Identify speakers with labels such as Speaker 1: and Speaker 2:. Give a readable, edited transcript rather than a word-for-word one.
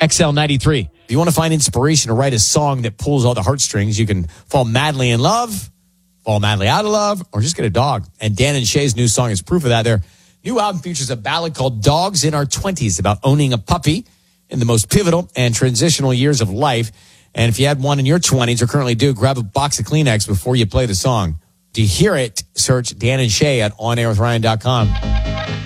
Speaker 1: XL93.
Speaker 2: If you want to find inspiration to write a song that pulls all the heartstrings, you can fall madly in love, fall madly out of love, or just get a dog. And Dan and Shay's new song is proof of that. Their new album features a ballad called Dogs in Our 20s about owning a puppy in the most pivotal and transitional years of life. And if you had one in your 20s or currently do, grab a box of Kleenex before you play the song. To hear it, search Dan and Shay at onairwithryan.com.